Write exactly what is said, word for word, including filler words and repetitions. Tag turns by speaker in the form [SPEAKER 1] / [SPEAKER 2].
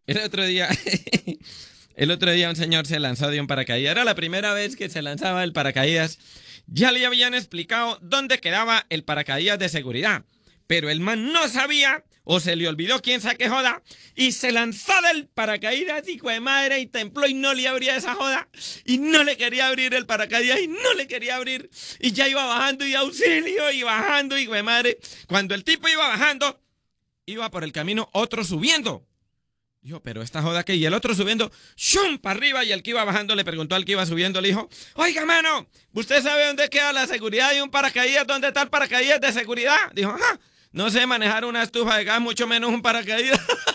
[SPEAKER 1] El otro día, el otro día un señor se lanzó de un paracaídas. Era la primera vez que se lanzaba el paracaídas. Ya le habían explicado dónde quedaba el paracaídas de seguridad. Pero el man no sabía, o se le olvidó quién saque joda, y se lanzó del paracaídas, hijo de madre, y templó y no le abría esa joda. Y no le quería abrir el paracaídas, y no le quería abrir. Y ya iba bajando, y auxilio, y bajando, hijo de madre. Cuando el tipo iba bajando, iba por el camino otro subiendo. Dijo, pero esta joda que, y el otro subiendo, ¡shum! Para arriba, y el que iba bajando le preguntó al que iba subiendo, le dijo, oiga, mano, ¿usted sabe dónde queda la seguridad de un paracaídas? ¿Dónde está el paracaídas de seguridad? Dijo, ajá, no sé manejar una estufa de gas, mucho menos un paracaídas.